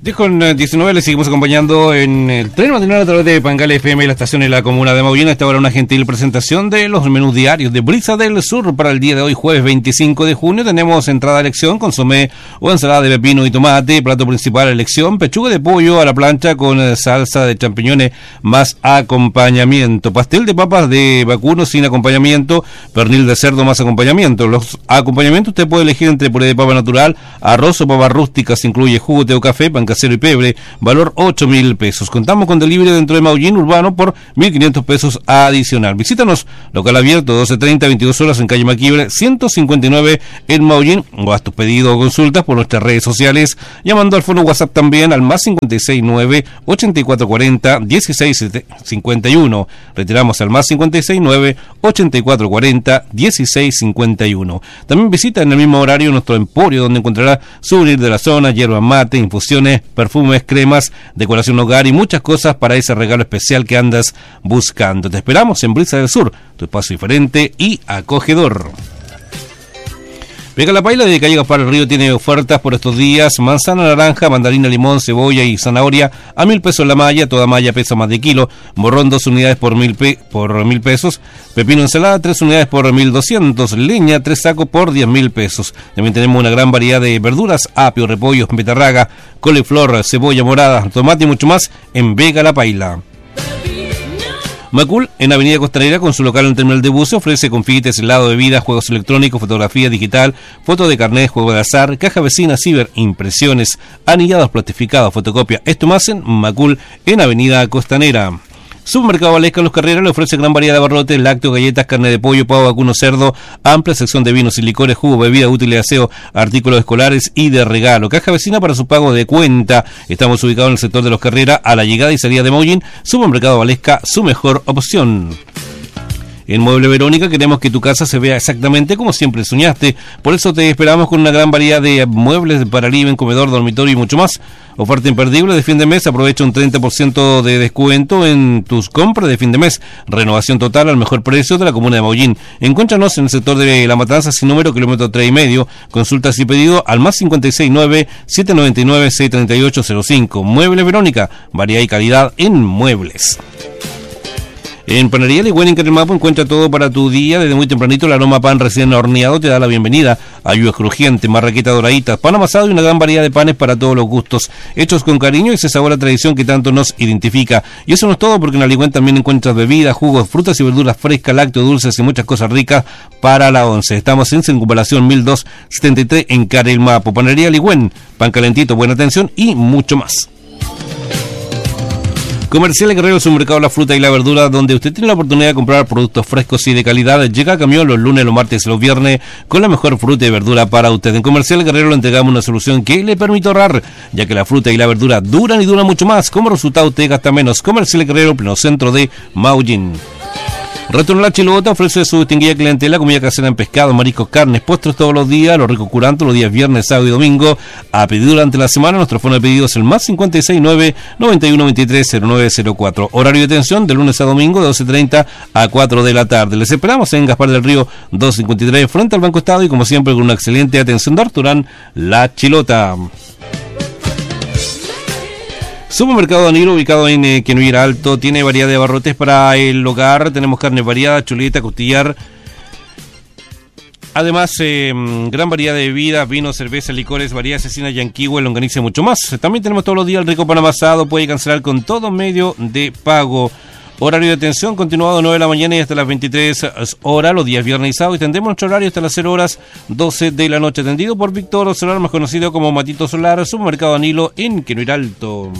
10:19 le seguimos acompañando en el tren matinal a través de Pangal FM, la estación en la comuna de Maullín. Hasta ahora una gentil presentación de los menús diarios de Brisa del Sur para el día de hoy, jueves 25 de junio. Tenemos entrada a elección, consomé o ensalada de pepino y tomate, plato principal a elección, pechuga de pollo a la plancha con salsa de champiñones más acompañamiento, pastel de papas de vacuno sin acompañamiento, pernil de cerdo más acompañamiento. Los acompañamientos usted puede elegir entre puré de papa natural, arroz o papas rústicas, incluye jugo, té o café, pan casero y pebre, valor 8.000 pesos. Contamos con delivery dentro de Maullín Urbano por 1.500 pesos adicional. Visítanos, local abierto, 12:30, 22 horas en calle Maquibre, 159 en Maullín, o haz tus pedidos o consultas por nuestras redes sociales, llamando al fono WhatsApp también al más 569 8440 1651. Retiramos al más 569 8440 1651. También visita en el mismo horario nuestro emporio, donde encontrará souvenir de la zona, hierba mate, infusiones, perfumes, cremas, decoración hogar y muchas cosas para ese regalo especial que andas buscando. Te esperamos en Brisa del Sur, tu espacio diferente y acogedor. Vega La Paila de Calle Gaspar del Río tiene ofertas por estos días: manzana, naranja, mandarina, limón, cebolla y zanahoria a 1.000 pesos la malla, toda malla pesa más de kilo, morrón 2 unidades por 1.000 pesos, pepino ensalada 3 unidades por 1.200, leña 3 sacos por 10.000 pesos. También tenemos una gran variedad de verduras: apio, repollo, betarraga, coliflor, cebolla morada, tomate y mucho más en Vega La Paila. Macul, en Avenida Costanera, con su local en el terminal de buses, ofrece confites, helado de bebidas, juegos electrónicos, fotografía digital, fotos de carnet, juego de azar, caja vecina, ciber, impresiones, anillados, plastificados, fotocopia. Esto más en Macul, en Avenida Costanera. Supermercado Valesca en Los Carreras le ofrece gran variedad de abarrotes, lácteos, galletas, carne de pollo, pavo, vacuno, cerdo, amplia sección de vinos y licores, jugo, bebida, útiles de aseo, artículos escolares y de regalo. Caja vecina para su pago de cuenta. Estamos ubicados en el sector de Los Carreras, a la llegada y salida de Maullín. Supermercado Valesca, su mejor opción. En Mueble Verónica queremos que tu casa se vea exactamente como siempre soñaste. Por eso te esperamos con una gran variedad de muebles para living, comedor, dormitorio y mucho más. Oferta imperdible de fin de mes. Aprovecha un 30% de descuento en tus compras de fin de mes. Renovación total al mejor precio de la comuna de Maullín. Encuéntranos en el sector de La Matanza, sin número, kilómetro 3,5. Consultas y pedido al más 569-799-63805. Mueble Verónica. Variedad y calidad en muebles. En Panadería Ligüen en Caremapo encuentra todo para tu día. Desde muy tempranito el aroma pan recién horneado te da la bienvenida. Ayudas crujientes, marraqueta doraditas, pan amasado y una gran variedad de panes para todos los gustos, hechos con cariño y ese sabor a tradición que tanto nos identifica. Y eso no es todo, porque en la Ligüen también encuentras bebidas, jugos, frutas y verduras frescas, lácteos, dulces y muchas cosas ricas para la once. Estamos en Circunvalación 1273 en Caremapo. Panadería Ligüen, pan calentito, buena atención y mucho más. Comercial Guerrero, supermercado La Fruta y la Verdura, donde usted tiene la oportunidad de comprar productos frescos y de calidad. Llega a camión los lunes, los martes y los viernes con la mejor fruta y verdura para usted. En Comercial Guerrero le entregamos una solución que le permite ahorrar, ya que la fruta y la verdura duran y duran mucho más. Como resultado usted gasta menos. Comercial Guerrero, pleno centro de Maullín. Retorno La Chilota ofrece su distinguida clientela, comida casera en pescado, mariscos, carnes, postres todos los días, los ricos curantos los días viernes, sábado y domingo. A pedir durante la semana, nuestro fono de pedidos es el más 569-9123-0904. Horario de atención de lunes a domingo de 12:30 a 4 de la tarde. Les esperamos en Gaspar del Río 253, frente al Banco Estado, y como siempre con una excelente atención de Arturán La Chilota. Supermercado Danilo, ubicado en Quenuir Alto, tiene variedad de abarrotes para el hogar. Tenemos carne variada, chuleta, costillar. Además, gran variedad de bebidas, vinos, cerveza, licores, variedad asesina, yanquihue, longaniza y mucho más. También tenemos todos los días el rico pan amasado. Puede cancelar con todo medio de pago. Horario de atención continuado 9 de la mañana y hasta las 23 horas, los días viernes y sábado. Y tendremos nuestro horario hasta las 0 horas 12 de la noche. Atendido por Víctor Solar, más conocido como Matito Solar, Supermercado Danilo en Quenuir Alto.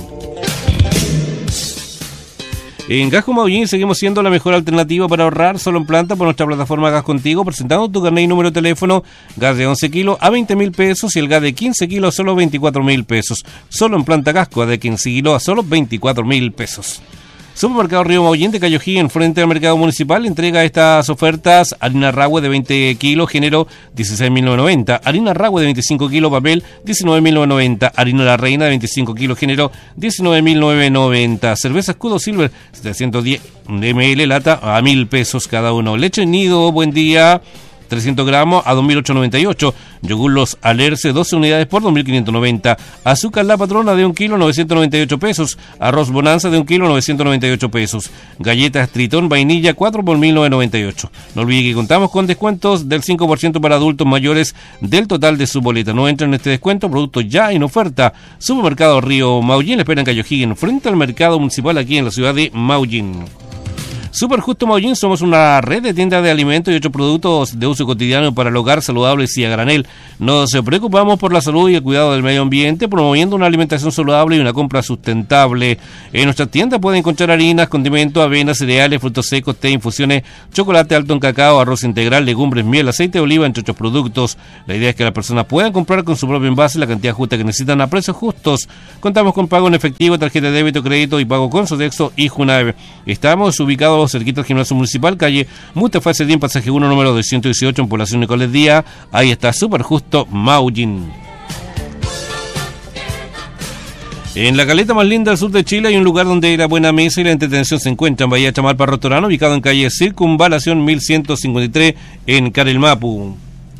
En Gas Maullín seguimos siendo la mejor alternativa para ahorrar solo en planta por nuestra plataforma Gas Contigo, presentando tu carnet y número de teléfono. Gas de 11 kilos a 20.000 pesos y el gas de 15 kilos a solo 24.000 pesos. Solo en planta Gasco, de 15 kilos a solo 24.000 pesos. Supermercado Río Maullín de Cayojí, en frente al mercado municipal, entrega estas ofertas: harina Rahue de 20 kilos, género 16.990, harina Rahue de 25 kilos, papel 19.990, harina La Reina de 25 kilos, género 19.990, cerveza Escudo Silver 710 ml, lata a 1.000 pesos cada uno. Leche Nido, buen día, 300 gramos a 2.898. Yogur Los Alerce, 12 unidades por 2.590. Azúcar La Patrona de 1 kilo, 998 pesos. Arroz Bonanza de 1 kilo, 998 pesos. Galletas Tritón Vainilla, 4 por 1.998. No olvide que contamos con descuentos del 5% para adultos mayores del total de su boleta. No entran en este descuento, productos ya en oferta. Supermercado Río Maullín, le esperan Cayo Higgins, frente al mercado municipal aquí en la ciudad de Maullín. Super Justo Maullín, somos una red de tiendas de alimentos y otros productos de uso cotidiano para el hogar, saludables y a granel. Nos preocupamos por la salud y el cuidado del medio ambiente, promoviendo una alimentación saludable y una compra sustentable. En nuestras tiendas pueden encontrar harinas, condimentos, avenas, cereales, frutos secos, té, infusiones, chocolate alto en cacao, arroz integral, legumbres, miel, aceite de oliva, entre otros productos. La idea es que las personas puedan comprar con su propio envase la cantidad justa que necesitan a precios justos. Contamos con pago en efectivo, tarjeta de débito, crédito y pago con Sodexo y Junaeve. Estamos ubicados cerquita del gimnasio municipal, calle Mustafa Cedín, pasaje 1, número 218, en población Nicolás Díaz. Ahí está Super Justo Maullín. En la caleta más linda del sur de Chile hay un lugar donde la buena mesa y la entretención se encuentran. Bahía Chamalpa Restaurante, ubicado en calle Circunvalación 1153 en Carelmapu.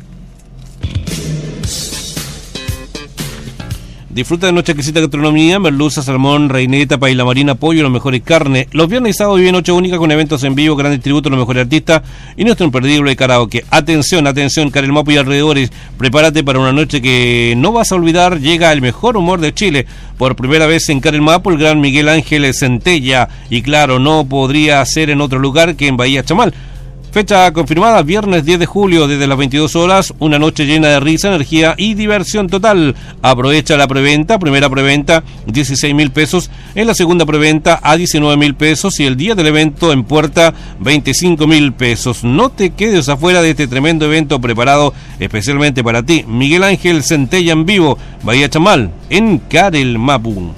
Disfruta de nuestra exquisita gastronomía, merluza, salmón, reineta, paella marina, pollo, las mejores carnes. Los viernes y sábados vive noche única con eventos en vivo, grandes tributos, los mejores artistas y nuestro imperdible karaoke. Atención, atención, Carelmapu y alrededores, prepárate para una noche que no vas a olvidar. Llega el mejor humor de Chile. Por primera vez en Carelmapu, el gran Miguel Ángel Centella. Y claro, no podría ser en otro lugar que en Bahía Chamal. Fecha confirmada, viernes 10 de julio, desde las 22 horas, una noche llena de risa, energía y diversión total. Aprovecha la preventa, primera preventa, 16.000 pesos, en la segunda preventa a 19.000 pesos y el día del evento en puerta, 25.000 pesos. No te quedes afuera de este tremendo evento preparado especialmente para ti. Miguel Ángel Centella en vivo, Bahía Chamal, en Carelmapu.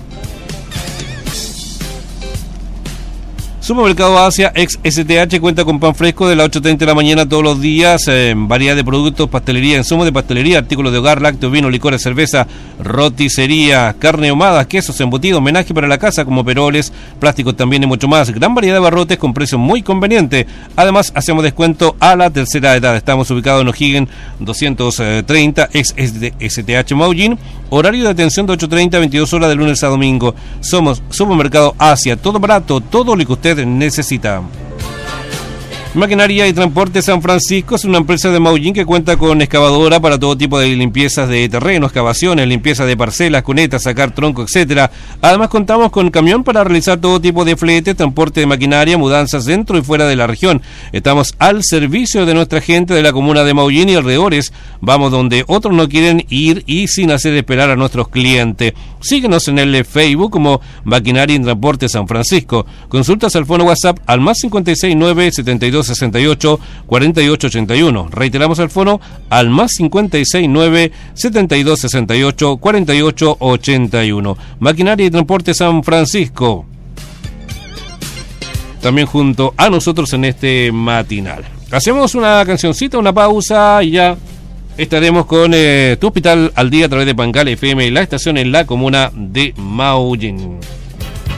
Supermercado Asia, ex STH, cuenta con pan fresco de las 8:30 de la mañana todos los días, variedad de productos, pastelería, insumos de pastelería, artículos de hogar, lácteos, vino, licores, cerveza, roticería, carne ahumada, quesos, embutidos, homenaje para la casa como peroles, plásticos también y mucho más. Gran variedad de barrotes con precios muy convenientes. Además, hacemos descuento a la tercera edad. Estamos ubicados en O'Higgins 230, ex STH Maullín. Horario de atención de 8:30 a 22 horas de lunes a domingo. Somos Supermercado Asia, todo barato, todo lo que usted necesita. Maquinaria y Transporte San Francisco es una empresa de Maullín que cuenta con excavadora para todo tipo de limpiezas de terreno, excavaciones, limpieza de parcelas, cunetas, sacar tronco, etcétera. Además contamos con camión para realizar todo tipo de flete, transporte de maquinaria, mudanzas dentro y fuera de la región. Estamos al servicio de nuestra gente de la comuna de Maullín y alrededores. Vamos donde otros no quieren ir y sin hacer esperar a nuestros clientes. Síguenos en el Facebook como Maquinaria y Transporte San Francisco. Consultas al fono WhatsApp al más 569 72 68 48 81. Reiteramos el fono al más 569 72 68 48 81. Maquinaria y Transporte San Francisco. También junto a nosotros en este matinal. Hacemos una cancioncita, una pausa y ya estaremos con Tu Hospital al Día a través de Pancale FM, la estación en la comuna de Maullín.